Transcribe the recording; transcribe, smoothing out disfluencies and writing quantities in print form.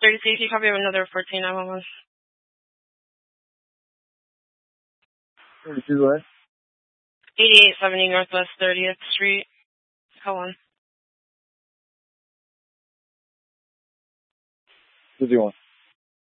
30 safety, copy of another 14911. 32 what? 8870 Northwest 30th Street. Call on. 51.